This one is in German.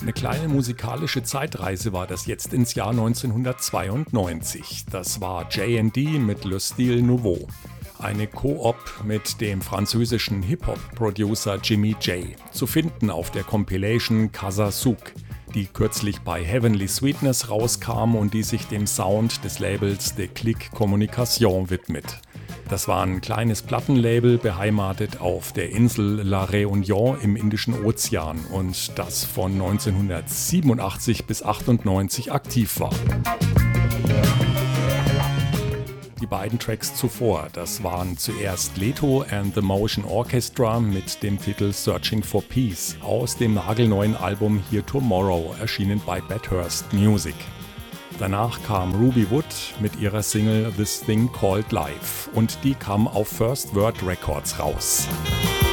Eine kleine musikalische Zeitreise war das jetzt ins Jahr 1992. Das war J&D mit Le Style Nouveau. Eine Koop mit dem französischen Hip-Hop-Producer Jimmy J. Zu finden auf der Compilation Casa Souk, die kürzlich bei Heavenly Sweetness rauskam und die sich dem Sound des Labels De Click Communication widmet. Das war ein kleines Plattenlabel, beheimatet auf der Insel La Réunion im Indischen Ozean und das von 1987 bis 1998 aktiv war. Die beiden Tracks zuvor, das waren zuerst Leto and the Motion Orchestra mit dem Titel Searching for Peace aus dem nagelneuen Album Here Tomorrow, erschienen bei Bathurst Music. Danach kam Ruby Wood mit ihrer Single This Thing Called Life und die kam auf First Word Records raus.